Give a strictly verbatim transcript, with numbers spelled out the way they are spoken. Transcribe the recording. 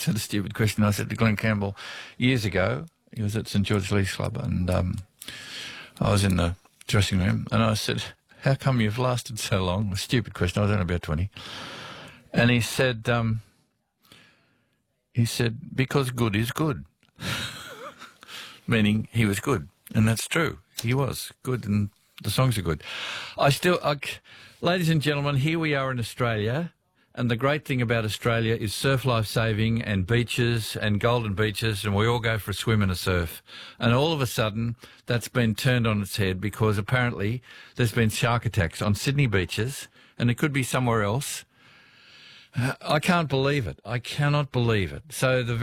had a stupid question I said to Glenn Campbell years ago. He was at St George Leagues Club, and um, I was in the dressing room, and I said, how come you've lasted so long? A stupid question. I was only about twenty. And he said, um, he said, because good is good. Meaning he was good. And that's true. He was good, and the songs are good. I still, I, ladies and gentlemen, here we are in Australia, and the great thing about Australia is surf life saving and beaches and golden beaches, and we all go for a swim and a surf. And all of a sudden, that's been turned on its head because apparently there's been shark attacks on Sydney beaches, and it could be somewhere else. I can't believe it. I cannot believe it. So the